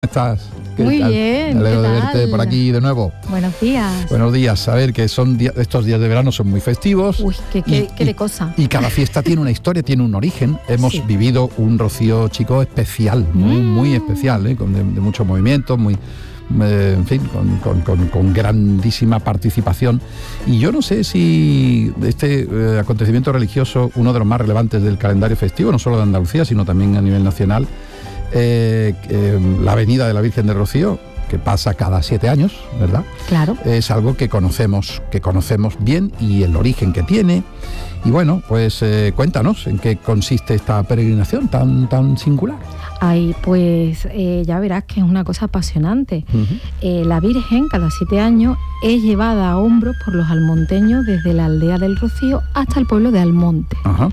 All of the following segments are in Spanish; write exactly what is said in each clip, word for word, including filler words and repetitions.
¿Estás? Muy tal? bien. Me alegro ¿qué de tal? verte por aquí de nuevo. Buenos días. Buenos días. A ver, que son día, estos días de verano son muy festivos. Uy, qué, qué, y, qué de y, cosa. Y cada fiesta tiene una historia, tiene un origen. Hemos Sí. vivido un Rocío Chico especial, muy, Mm. muy especial, ¿eh? Con de, de muchos movimientos, muy, eh, en fin, con, con, con, con grandísima participación. Y yo no sé si este eh, acontecimiento religioso, uno de los más relevantes del calendario festivo, no solo de Andalucía, sino también a nivel nacional, eh, eh, la Avenida de la Virgen de Rocío, que pasa cada siete años, ¿verdad? Claro. Es algo que conocemos, que conocemos bien y el origen que tiene. Y bueno, pues eh, cuéntanos en qué consiste esta peregrinación tan, tan singular. Ay, pues eh, ya verás que es una cosa apasionante. Uh-huh. Eh, la Virgen, cada siete años, es llevada a hombros por los almonteños desde la aldea del Rocío hasta el pueblo de Almonte. Ajá.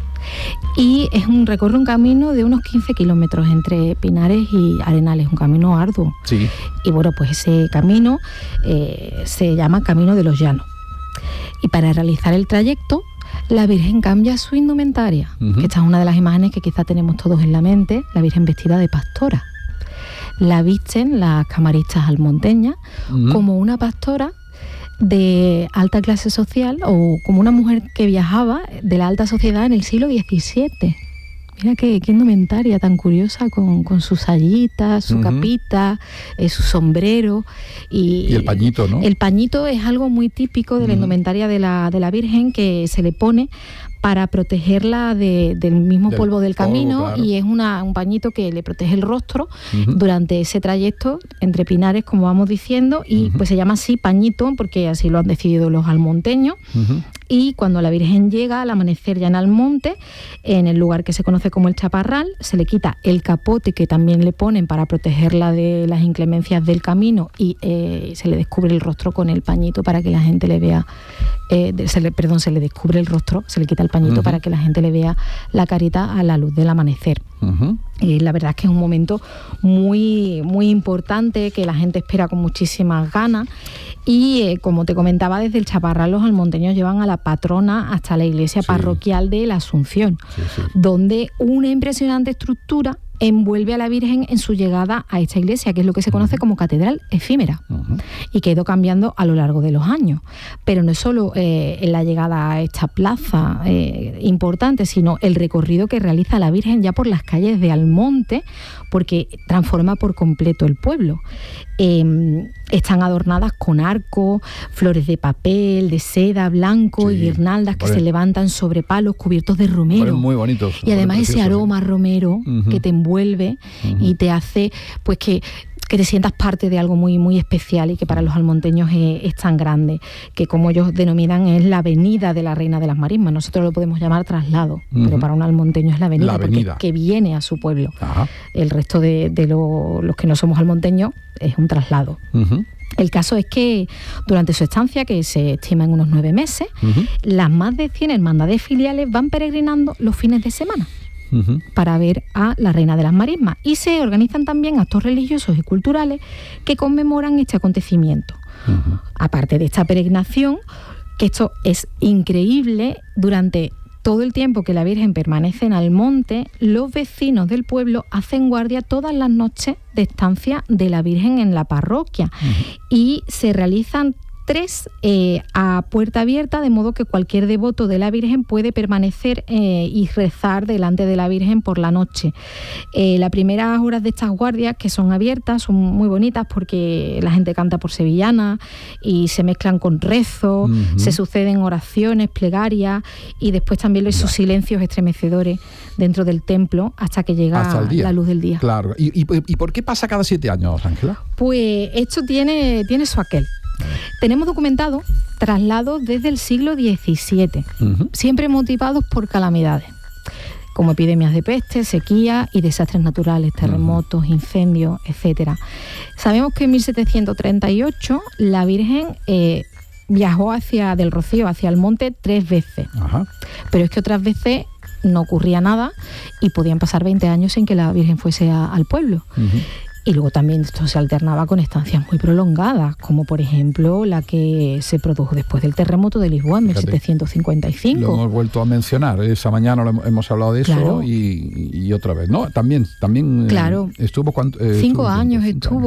Y es un recorre un camino de unos quince kilómetros entre Pinares y Arenales, un camino arduo. Sí. Y bueno, pues ese camino eh, se llama Camino de los Llanos. Y para realizar el trayecto, la Virgen cambia su indumentaria, Uh-huh. que esta es una de las imágenes que quizá tenemos todos en la mente, la Virgen vestida de pastora. La visten las camaristas almonteñas Uh-huh. como una pastora de alta clase social o como una mujer que viajaba de la alta sociedad en el siglo diecisiete. Mira qué, qué indumentaria tan curiosa, con, con sus sayitas, su Uh-huh. capita, eh, su sombrero. Y, Y el pañito, ¿no? El pañito es algo muy típico de la Uh-huh. indumentaria de la, de la Virgen, que se le pone para protegerla de, del mismo Del polvo del polvo, camino, claro. y es una, un pañito que le protege el rostro Uh-huh. durante ese trayecto entre Pinares, como vamos diciendo, y Uh-huh. pues se llama así pañito porque así lo han decidido los almonteños. Uh-huh. Y cuando la Virgen llega al amanecer ya en Almonte, en el lugar que se conoce como el Chaparral, se le quita el capote que también le ponen para protegerla de las inclemencias del camino, y eh, se le descubre el rostro con el pañito para que la gente le vea, eh, se le, perdón, se le descubre el rostro, se le quita el pañito Uh-huh. para que la gente le vea la carita a la luz del amanecer. Uh-huh. Eh, la verdad es que es un momento muy, muy importante, que la gente espera con muchísimas ganas. Y eh, como te comentaba, desde el Chaparral los almonteños llevan a la patrona hasta la iglesia Sí. parroquial de la Asunción, Sí, sí. donde una impresionante estructura envuelve a la Virgen en su llegada a esta iglesia, que es lo que se conoce como catedral efímera, Uh-huh. y que ha ido cambiando a lo largo de los años. Pero no es solo eh, en la llegada a esta plaza eh, importante, sino el recorrido que realiza la Virgen ya por las calles de Almonte, porque transforma por completo el pueblo. Eh, están adornadas con arcos, flores de papel, de seda, blanco, Sí, y guirnaldas que ponen- se levantan sobre palos cubiertos de romero. Ponen muy bonitos. Y además ponen ese preciosos, aroma romero Ujú. que te envuelve Ujú. y te hace pues que, que te sientas parte de algo muy, muy especial, y que para los almonteños es, es tan grande, que como ellos denominan es la avenida de la Reina de las Marismas. Nosotros lo podemos llamar traslado, Ujú. pero para un almonteño es la avenida, La avenida. porque que viene a su pueblo. Ajá. El resto de, de lo- los que no somos almonteños es un traslado. Uh-huh. El caso es que durante su estancia, que se estima en unos nueve meses, Uh-huh. las más de cien hermandades filiales van peregrinando los fines de semana Uh-huh. para ver a la Reina de las Marismas, y se organizan también actos religiosos y culturales que conmemoran este acontecimiento. Uh-huh. Aparte de esta peregrinación, que esto es increíble, durante todo el tiempo que la Virgen permanece en Almonte, los vecinos del pueblo hacen guardia todas las noches de estancia de la Virgen en la parroquia, Uh-huh. y se realizan tres eh, a puerta abierta, de modo que cualquier devoto de la Virgen puede permanecer eh, y rezar delante de la Virgen por la noche. Eh, las primeras horas de estas guardias, que son abiertas, son muy bonitas porque la gente canta por sevillana y se mezclan con rezos, Ujú. se suceden oraciones, plegarias, y después también esos Ya. silencios estremecedores dentro del templo hasta que llega Hasta el día. la luz del día. Claro. ¿Y, y, y por qué pasa cada siete años, Ángela? Pues esto tiene, tiene su aquel. Tenemos documentado traslados desde el siglo diecisiete, Uh-huh. siempre motivados por calamidades, como epidemias de peste, sequía y desastres naturales, terremotos, incendios, etcétera. Sabemos que en mil setecientos treinta y ocho la Virgen eh, viajó hacia del Rocío hacia Almonte tres veces, Ajá. pero es que otras veces no ocurría nada y podían pasar veinte años sin que la Virgen fuese a- al pueblo. Uh-huh. Y luego también esto se alternaba con estancias muy prolongadas, como por ejemplo la que se produjo después del terremoto de Lisboa en mil setecientos cincuenta y cinco. Lo hemos vuelto a mencionar, esa mañana lo hemos hablado de eso, claro. y, y otra vez, ¿no? También, también claro. eh, estuvo... ¿cuánto, eh, Cinco estuvo años tiempo, estuvo.